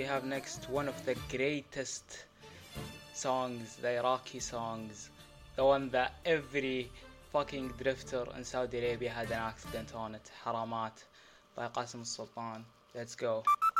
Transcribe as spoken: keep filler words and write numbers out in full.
we have next one of the greatest songs, the Iraqi songs, the one that every fucking drifter in Saudi Arabia had an accident on it. Haramat by Qasim al Sultan. Let's go.